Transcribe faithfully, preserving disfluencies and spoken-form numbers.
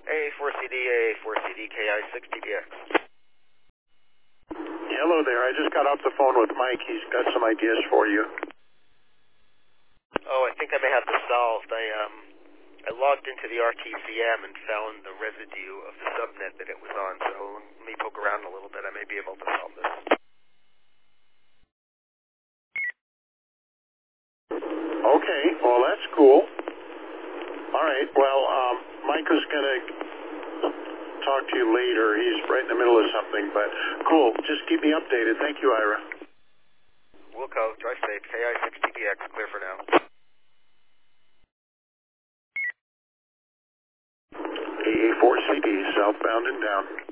A A four C D, A A four C D, K I six T B X. Hello there. I just got off the phone with Mike. He's got some ideas for you. Oh, I think I may have this solved. I um, I logged into the R T C M and found the residue of the subnet that it was on. So let me poke around a little bit. I may be able to solve this. Okay. Well, that's cool. All right. Well, um, Mike was going to talk to you later. He's right in the middle of something, but cool. Just keep me updated. Thank you, Ira. Wilco, drive safe. K I six T B X, clear for now. A A four C D, southbound and down.